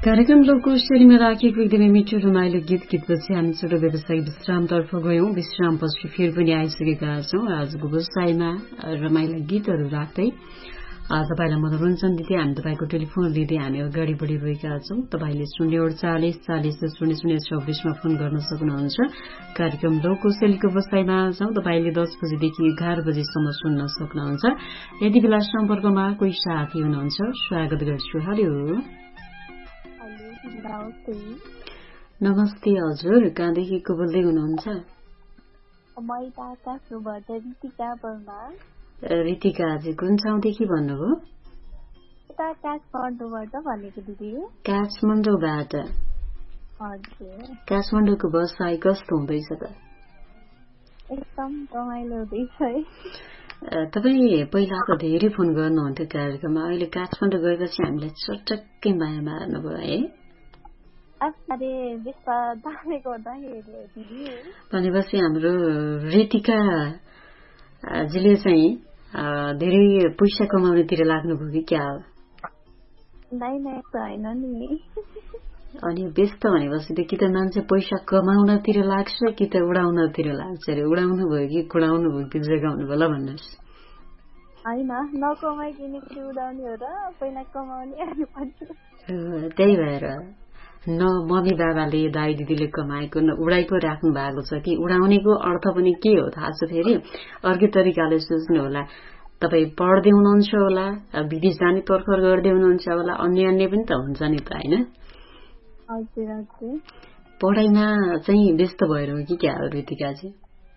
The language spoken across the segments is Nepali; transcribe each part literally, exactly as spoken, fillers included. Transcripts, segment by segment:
कार्यक्रम लोककोशेरीमा राखेको एकदमै मिठो रमाइलो गीत गीतपछि हामी छोटो व्यवसायिक विश्रामतर्फ गयौं। विश्रामपछि फेरि पनि आइसकेका छौं। आजको व्यवसायमा रमाइला गीतहरू राख्दै तपाईलाई मनोरञ्जन दिँदै हामी तपाईँको टेलिफोन लिँदै हामी अगाडि बढिरहेका छौं। तपाईँले शून्य अडचालिस चालिस शून्य शून्य छब्बीसमा फोन गर्न सक्नुहुन्छ। कार्यक्रम लोककोशेलीको व्यवसायमा छौं। तपाईँले दस बजेदेखि एघार बजेसम्म सुन्न सक्नुहुन्छ। यति बेला सम्पर्कमा कोही साथी हुनुहुन्छ, स्वागत गर्छु। हेलो नमस्ते हजुर, कहाँदेखि को बोल्दै हुनुहुन्छ? रितिकाजी कुन ठाउँदेखि भन्नुभयो? काठमाडौँबाट। काठमाडौँको बसाइ कस्तो हुँदैछ त? एकदम रमाइलो हुँदैछ। तपाईँ पहिला त धेरै फोन गर्नुहुन्थ्यो कार्यक्रममा, अहिले काठमाडौँ गएपछि हामीलाई चटक्कै माया मार्नुभयो है? भनेपछि हाम्रो रितिकाजीले चाहिँ धेरै पैसा कमाउनेतिर लाग्नुभयो कि क्या हो? अनि व्यस्त भनेपछि त कि त मान्छे पैसा कमाउनतिर लाग्छ कि त उडाउनतिर लाग्छ अरे। उडाउनु भयो कि कुडाउनु भयो कि जोगाउनु भयो ल भन्नुहोस्? होइन, नकमाइकन उडाउने हो र पहिला कमाउने। त्यही भएर न मम्मी बाबाले दाई दिदीले कमाएको न उडाइ पो राख्नु भएको छ कि उडाउनेको अर्थ पनि के हो थाहा छ? फेरि अर्कै तरिकाले सोच्नु होला। तपाईँ पढ्दै हुनुहुन्छ होला, विदेश जाने तर्खर गर्दै हुनुहुन्छ होला, अन्य अन्य पनि त हुन्छ नि त होइन? पढाइमा चाहिँ व्यस्त भएर हो कि क्या हो रितिकाजी?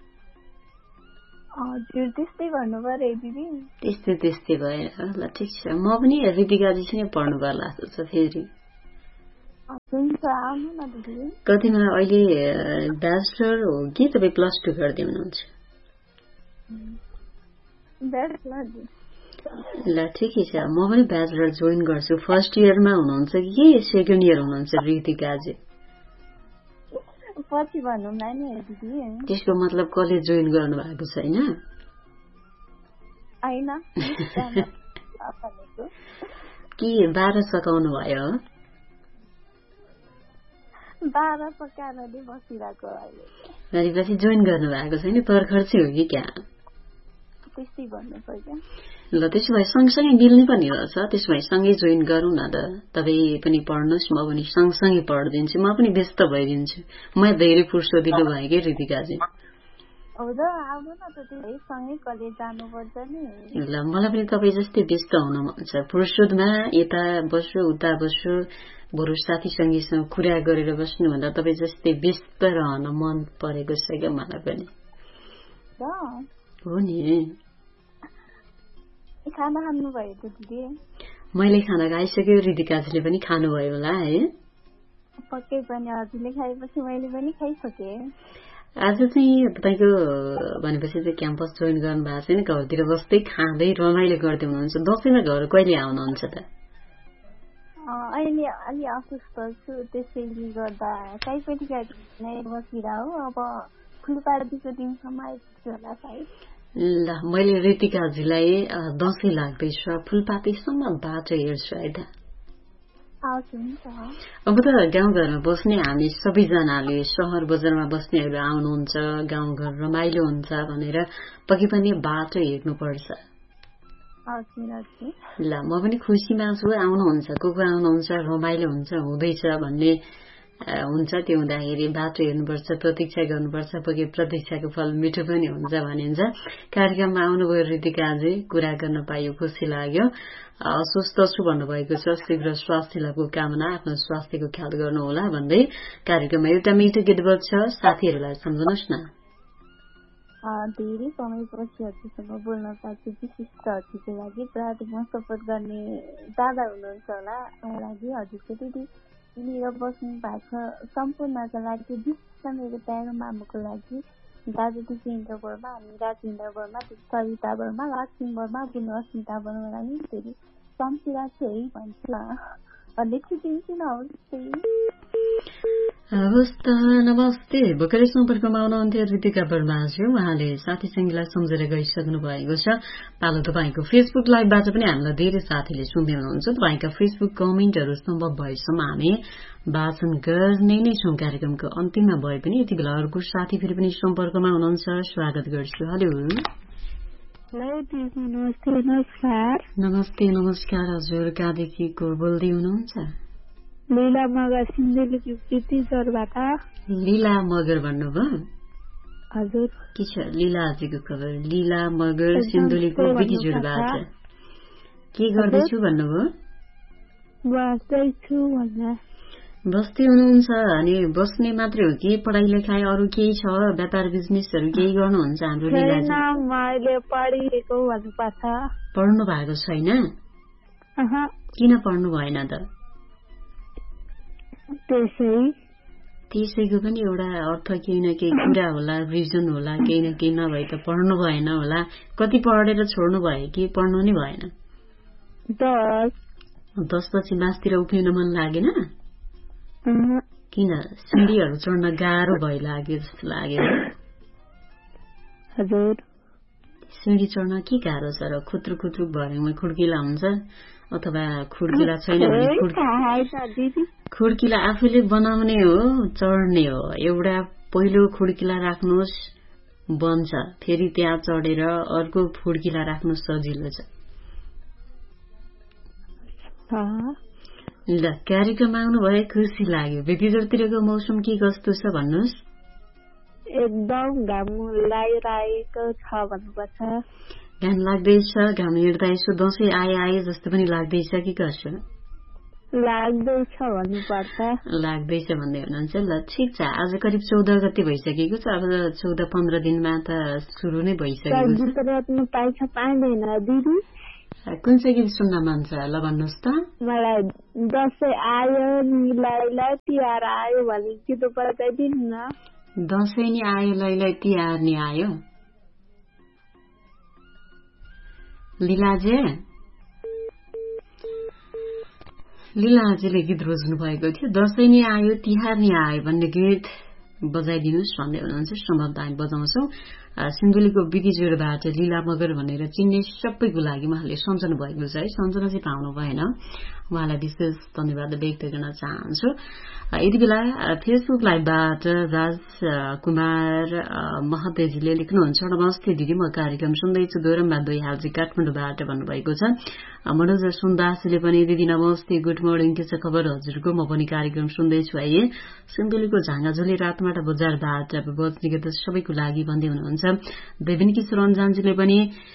त्यस्तै भन्नु पर्यो दिदी। त्यस्तै त्यस्तै भएर ल ठिक छ। म पनि रितिकाजीसँग पढ्नु पर्ला जस्तो छ। फेरि कतिमा अहिले ब्याचलर हो कि तपाईँ प्लस टू गर्दै हुनुहुन्छ? ल ठिकै छ, म पनि ब्याचलर जोइन गर्छु। फर्स्ट इयरमा हुनुहुन्छ कि सेकेन्ड इयर हुनुहुन्छ रितिकाजी? त्यसको मतलब कलेज जोइन गर्नु भएको छैन? कि बाह्र सकाउनु भयो? भनेपछि जोइन गर्नु भएको छैन, तर्खर चाहिँ हो कि क्या? ल त्यसो भए सँगसँगै मिल्ने पनि रहेछ। त्यसो भए सँगै जोइन गरौँ न त। तपाईँ पनि पढ्नुहोस्, म पनि सँगसँगै पढिदिन्छु। म पनि व्यस्त भइदिन्छु। म धेरै फुर्सदिलो भएँ कि रितिकाजी। ल मलाई पनि तपाईँ जस्तै व्यस्त हुन मन छ। फुर्सदमा यता बस्छु उता बस्छु, बरु साथी सङ्गीसँग कुरा गरेर बस्नुभन्दा तपाईँ जस्तै व्यस्त रहन मन परेको छ क्या मलाई पनि। हो नि। खाना खानुभयो त दिदी? मैले खाना खाइसक्यो, रितिकाजीले पनि खानुभयो होला है? पक्कै पनि, हजुरले खाएपछि मैले पनि खाइसकेँ। आज चाहिँ तपाईँको भनेपछि चाहिँ क्याम्पस जोइन गर्नु भएको छैन, घरतिर बस्दै खाँदै रमाइलो गर्दै हुनुहुन्छ। दसैँमा घर कहिले आउनुहुन्छ त? अहिले अलि असुस्थ छु, त्यसैले गर्दा कहीँ पनि नै बसिरह हो। अब फुलपातीको दिनसम्म आइपुग्छु होला सायद। ल मैले रितिकाजीलाई दसैँ लाग्दैछ, फुलपातीसम्म बाटो हेर्छु है त। अब त गाउँघरमा बस्ने हामी सबैजनाले सहर बजारमा बस्नेहरू आउनुहुन्छ, गाउँघर रमाइलो हुन्छ भनेर पक्कै पनि बाटो हेर्नुपर्छ। ल म पनि खुसीमा छु, आउनुहुन्छ, को को आउनुहुन्छ, रमाइलो हुन्छ, हुँदैछ भन्ने हुन्छ। त्यो हुँदाखेरि बाटो हेर्नुपर्छ, प्रतीक्षा गर्नुपर्छ। पक्कै प्रतीक्षाको फल मिठो पनि हुन्छ भनिन्छ। कार्यक्रममा आउनुभयो रितिकाजी, कुरा गर्न पाइयो, खुसी लाग्यो। अस्वस्थ छु भन्नुभएको छ, शीघ्र स्वास्थ्य लाभको कामना, आफ्नो स्वास्थ्यको ख्याल गर्नुहोला भन्दै कार्यक्रममा एउटा मिठो गीत बज्छ, साथीहरूलाई सम्झनुहोस् न। धेरै समयपछि हजुरसँग बोल्न पाएको विशिष्ट हजुरको लागि प्राथमिक सपोर्ट गर्ने दादा हुनुहुन्छ होला, उहाँको लागि हजुरको दिदी लिएर बस्नु भएको सम्पूर्णका लागि, विशेष मेरो प्यारो मामुको लागि, दाजु दिदी इन्द्र वर्मा, हामी राजेन्द्र वर्मा, सरिता वर्मा, लक्ष्मी वर्मा, बुनु अस्मिता वर्मा लागि धेरै सम्झिरहेको छु है भन्छु। भन्ने छुटिन्छु नमस्ते। हवस् त नमस्ते। भर्खरै सम्पर्कमा आउनुहुन्थ्यो रितिका बर्माज्यू, उहाँले साथी सङ्गीलाई सम्झेर गइसक्नु भएको छ। पालो तपाईँको फेसबुक लाइभबाट पनि हामीलाई धेरै साथीले सुन्दै हुनुहुन्छ। तपाईँका फेसबुक कमेन्टहरू सम्भव भएसम्म हामी वाचन गर्ने नै छौं। कार्यक्रमको अन्तिममा भए पनि यति बेला अर्को साथी फेरि पनि सम्पर्कमा हुनुहुन्छ, स्वागत गर्छु। हेलो नमस्ते। नमस्कार। नमस्ते नमस्कार हजुर, कहाँदेखि को बोल्दै हुनुहुन्छ? लीला मगर सिन्धुलीको बितिजोरबाट। लीला मगर भन्नुभयो? हजुर। के छ लीलाजीको खबर? लीला मगर सिन्धुलीको बितिजोरबाट के गर्दैछु भन्नुभयो? बस्दैछु भन्दा बस्दै हुनुहुन्छ? अनि बस्ने मात्रै हो कि पढाइ लेखाइ अरू केही छ? व्यापार बिजनेसहरू केही गर्नुहुन्छ? हाम्रो लीलाजी मैले पढेको भन्नुपर्छ। पढ्नु भएको छैन? किन पढ्नु भएन त? त्यसै त्यसैको पनि एउटा अर्थ केही न केही कुरा होला, रिजन होला, केही न केही नभए त पढ्नु भएन होला। कति पढेर छोड्नु भयो कि पढ्नु नै भएन? दस दसपछि मासतिर उफ्रिन मन लागेन? किन सिँढीहरू चढ्न गाह्रो भइ लाग्यो जस्तो लाग्यो? हजुर। सिँढी चढ्न के गाह्रो छ र? खुत्रु खुत्रु भरेमा खुड्किला हुन्छ अथवा खुड्किला छैन भने खुड्किला आफैले बनाउने हो, चढ्ने हो। एउटा पहिलो खुड्किला राख्नुहोस् बन्छ, फेरि त्यहाँ चढेर अर्को खुड्किला राख्नु सजिलो छ। ल कार्यक्रम आउनुभयो, खुसी लाग्यो। बितिजोरतिरको मौसम के कस्तो छ भन्नुहोस्? एकदम घाम लागिरहेको छ भन्नुपर्छ। घाम लाग्दैछ? घाम हिँड्दा यसो दसैँ आए आए जस्तो पनि लाग्दैछ कि कसो? लाग्दैछ भन्नुपर्छ। लाग्दैछ भन्दै हुनुहुन्छ। ल ठिक छ, आज करिब चौध गते भइसकेको छ। अब चौध पन्ध्र दिनमा त सुरु नै भइसकेको छ। कुन चाहिँ गीत सुन्न मन छ? ल भन्नुहोस् त। मलाई दसैँ आयो नि लैलै तिहार आयो भन्ने गीत बजाइदिनु न। दसैँ नि आयो लैलै तिहार नि आयो। लीलाजी लीलाजीले गीत रोज्नु भएको थियो। दसैँ नि आयो तिहार नि आयो भन्ने गीत बजाइदिनुहोस् भन्दै हुनुहुन्छ। सम्भवतः हामी बजाउँछौँ। सिन्धुलीको बितिजोरबाट लीला मगर भनेर चिन्ने सबैको लागि उहाँले सम्झनु भएको छ है। सम्झना चाहिँ पाउनु भएन, उहाँलाई विशेष धन्यवाद व्यक्त गर्न चाहन्छु। यति बेला फेसबुक लाइभबाट राजकुमार महतेजीले लेख्नुहुन्छ, नमस्ते दिदी, म कार्यक्रम सुन्दैछु, दोहोरम्बा दुई हालजी काठमाडौँबाट भन्नुभएको छ। मनोज सुन्दासले पनि दिदी नमस्ते, गुड मर्निङ, के छ खबर हजुरको? म पनि कार्यक्रम सुन्दैछु है। सिन्धुलीको झाँगाझोली रातमाटा बजारबाट बज्ने गीत सबैको लागि भन्दै हुनुहुन्छ। देविन किशोर रञ्जानजीले पनि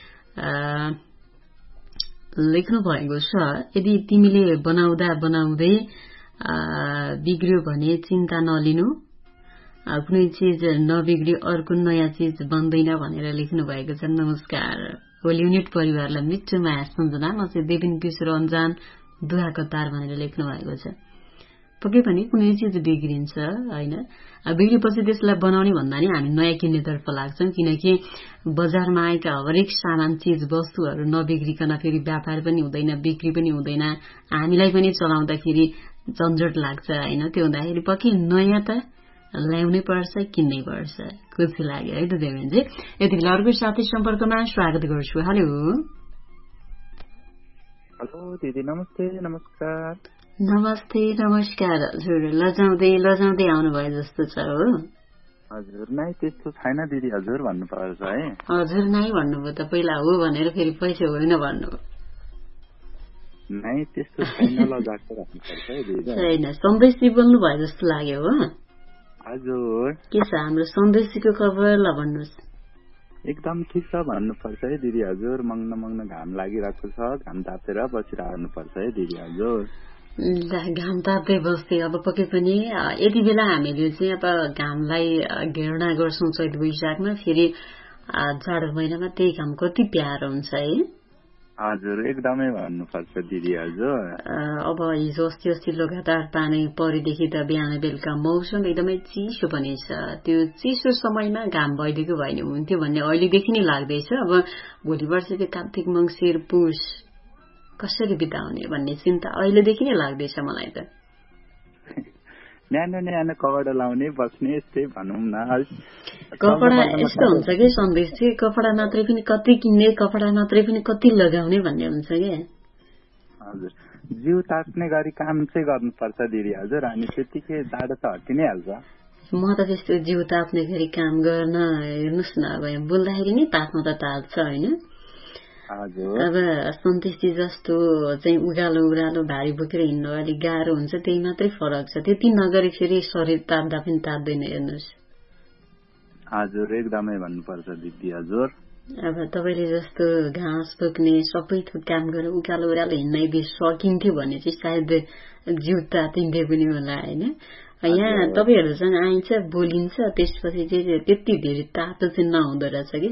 लेख्नु भएको छ, यदि तिमीले बनाउँदा बनाउँदै बिग्रियो भने चिन्ता नलिनु, कुनै चिज नबिग्रियो अर्को नयाँ चिज बन्दैन भनेर लेख्नु भएको छ। नमस्कार, होल युनिट परिवारलाई मिठो माया सम्झना। म चाहिँ देविन किशोर रञ्जान दुहा कतार भनेर लेख्नु भएको छ। पक्कै पनि कुनै चिज बिग्रिन्छ होइन, बिग्रिएपछि त्यसलाई बनाउने भन्दा नि हामी नयाँ किन्नेतर्फ लाग्छौँ। किनकि बजारमा आएका हरेक सामान चिज वस्तुहरू नबिग्रिकन फेरि व्यापार पनि हुँदैन, बिक्री पनि हुँदैन, हामीलाई पनि चलाउँदाखेरि झन्झट लाग्छ होइन। त्यो हुँदाखेरि पक्कै नयाँ त ल्याउनै पर्छ, किन्नै पर्छ। खुसी लाग्यो है त देवेनजी। यति बेला अर्को साथी सम्पर्कमा स्वागत गर्छु। हेलो हेलो दिदी, नमस्ते नमस्कार। नमस्ते नमस्कार हजुर। लजाउँदै लजाउँदै आउनुभयो जस्तो छ हो। हजुर नै त्यस्तो छैन दिदी, हजुर भन्नुपर्छ है। हजुर नै भन्नुभयो त, पहिला हो भनेर फेरि पैसा होइन भन्नुभयो। नै त्यस्तो छैन, लजाएको भन्नुपर्छ है दिदी। छैन, सन्देशी बोल्नु भयो जस्तो लाग्यो हो। हजुर के छ हाम्रो सन्देशीको खबर? ल भन्नुहोस्। एकदम ठिक छ भन्नुपर्छ है दिदी। हजुर मग्न मग्न घाम लागिरहेको छ, घाम तापेर बसिरहनुपर्छ है दिदी। हजुर घाम ताप्दै बस्दै अब पक्कै पनि यति बेला हामीले चाहिँ अब घामलाई घेर्ना गर्छौँ चैत वैशाखमा, फेरि जाडो महिनामा त्यही घाम कति प्यारो हुन्छ है। हजुर एकदमै भन्नुपर्छ दिदी। हजुर अब हिजो अस्ति अस्ति लगातार पानी परेदेखि त बिहान बेलुका मौसम एकदमै चिसो पनि छ। त्यो चिसो समयमा घाम भइदिएको भए नि हुन्थ्यो भन्ने अहिलेदेखि नै लाग्दैछ। अब भोलि वर्ष चाहिँ कार्तिक मङ्सिर पुस कसरी बिताउने भन्ने चिन्ता अहिलेदेखि नै लाग्दैछ मलाई त। न्यानो न्यानो कपडा लाउने बस्ने यस्तै भनौँ न। कपडा यस्तो हुन्छ कि सन्देश चाहिँ कपडा मात्रै पनि कति किन्ने कपडा मात्रै पनि कति लगाउने भन्ने हुन्छ क्या। हजुर जिउ तात्ने गरी काम चाहिँ गर्नुपर्छ दिदी हजुर, अनि त्यतिकै जाडो त हटि नै हाल्छ। म त त्यस्तो जिउ ताप्ने गरी काम गर्न हेर्नुहोस् न, अब बोल्दाखेरि नै ताप्नु त ताप्छ होइन। अब सन्देशजी जस्तो चाहिँ उकालो उरालो भारी बोकेर हिँड्नु अलिक गाह्रो हुन्छ, त्यही मात्रै फरक छ। त्यति नगरी फेरि शरीर ताप्दा पनि ताप्दैन हेर्नुहोस्। हजुर एकदमै भन्नुपर्छ दिदी हजुर। अब तपाईँले जस्तो घाँस बोक्ने सबै थोक काम गरेर उकालो उरालो हिँड्नै बेस सकिन्थ्यो भने चाहिँ सायद जिउ तातिन्थ्यो पनि होला होइन। यहाँ तपाईँहरूसँग आइन्छ बोलिन्छ त्यसपछि चाहिँ त्यति धेरै तातो चाहिँ नहुँदो रहेछ कि।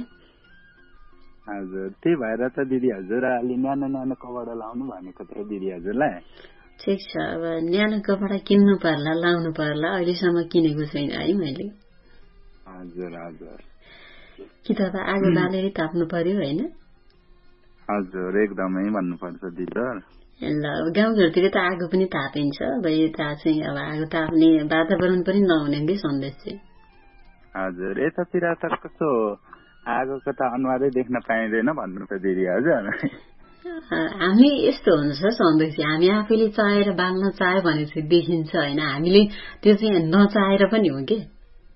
हजुर त्यही भएर त दिदी हजुर अलि न्यानो न्यानो कपडा लाउनु भनेको त दिदी हजुरलाई। ठिक छ, अब न्यानो कपडा किन्नु पर्ला लाउनु पर्ला, अहिलेसम्म किनेको छैन है मैले। हजुर हजुर कि त अब आगो बालेरै ताप्नु पर्यो होइन। हजुर एकदमै भन्नुपर्छ दिदी। ल गाउँघरतिर त आगो पनि तापिन्छ, अब यता चाहिँ अब आगो ताप्ने वातावरण पनि नहुने कि सन्देश चाहिँ। हजुर यतातिर त कस्तो आगोको त अनुहारै देख्न पाइँदैन भन्नु त दिदी हजुर। हामी यस्तो हुन्छ सन्देश, हामी आफैले चाहेर बाल्न चाह्यो भने चाहिँ देखिन्छ होइन, हामीले त्यो चाहिँ नचाहेर पनि हो कि।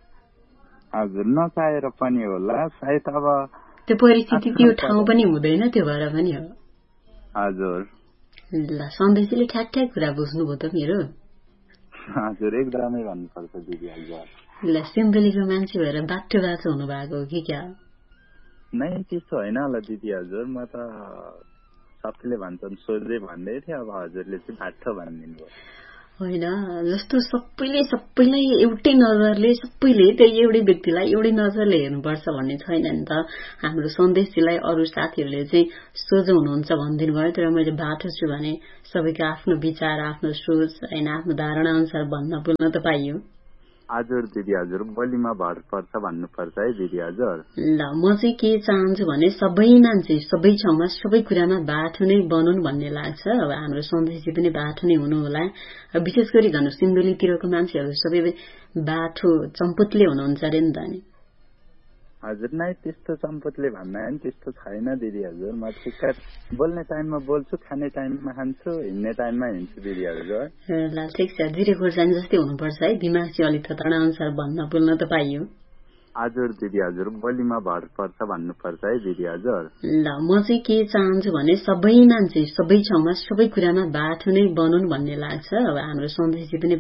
हजुर नचाहेर पनि होला सायद, अब त्यो परिस्थिति त्यो ठाउँ पनि हुँदैन, त्यो भएर पनि हो। हजुर ल सन्देशले ठ्याक ठ्याक कुरा बुझ्नुभयो त मेरो। हजुर एकदमै भन्नुपर्छ दिदी हजुर। ल सिन्धुलीको मान्छे भएर बाटो बाटो हुनु भएको हो कि क्या? नै त्यस्तो होइन होला दिदी हजुर, म त सबैले भन्छन् सोझै भन्दै थिएँ, अब हजुरले चाहिँ बाटो भनिदिनु भयो। होइन जस्तो सबैले सबैलाई एउटै नजरले सबैले त्यही एउटै व्यक्तिलाई एउटै नजरले हेर्नुपर्छ भन्ने छैन नि त। हाम्रो सन्देशजीलाई अरू साथीहरूले चाहिँ सोझो हुनुहुन्छ भनिदिनु भयो, तर मैले बाटो छु भने सबैको आफ्नो विचार आफ्नो सोच होइन आफ्नो धारणा अनुसार भन्न बोल्न त पाइयो। हजुर दिदी हजुर बोलीमा भर पर्छ भन्नुपर्छ है दिदी हजुर। ल म चाहिँ के चाहन्छु भने सबै मान्छे सबै ठाउँमा सबै कुरामा बाठो नै बनुन् भन्ने लाग्छ। अब हाम्रो सन्देशजी पनि बाठो नै हुनु होला, विशेष गरी घन सिन्धुलीतिरको मान्छेहरू सबै बाठो चम्पुतले हुनुहुन्छ अरे नि त नि। हजुर नै त्यस्तो चम्पुतले भन्दा नि त्यस्तो छैन दिदी हजुर, म ठिक बोल्ने टाइममा बोल्छु, खाने टाइममा खान्छु, हिँड्ने टाइममा हिँड्छु दिदी हजुर। ल ठिक छ, जिरे खोर्सानी जस्तै हुनुपर्छ है, दिमाग चाहिँ अलिक थतडा अनुसार भन्न बोल्न त पाइयो। हजुर दिदी हजुर बोलीमा भर पर्छ भन्नुपर्छ है दिदी हजुर। ल म चाहिँ के चाहन्छु भने सबै मान्छे सबै ठाउँमा सबै कुरामा बाठो नै बनुन् भन्ने लाग्छ। अब हाम्रो सन्देशजी पनि